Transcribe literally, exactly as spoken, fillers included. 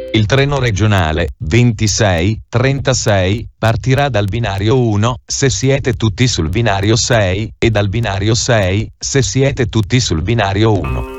Il treno regionale ventisei trentasei partirà dal binario uno se siete tutti sul binario sei e dal binario sei se siete tutti sul binario uno.